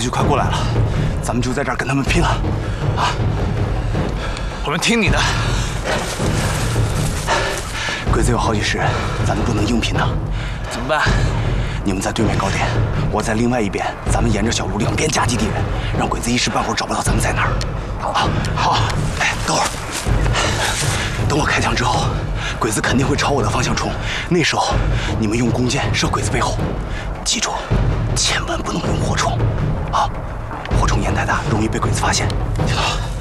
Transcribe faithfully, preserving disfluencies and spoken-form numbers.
就快过来了，咱们就在这儿跟他们拼了！啊！ 我们听你的。 鬼子有好几十人，咱们不能硬拼呐。 怎么办？ 你们在对面高点，我在另外一边，咱们沿着小路两边夹击敌人，让鬼子一时半会儿找不到咱们在哪儿。好，好。哎，等会儿，等我开枪之后，鬼子肯定会朝我的方向冲。那时候，你们用弓箭射鬼子背后，记住，千万不能用火铳，啊，火铳烟太大，容易被鬼子发现。听到？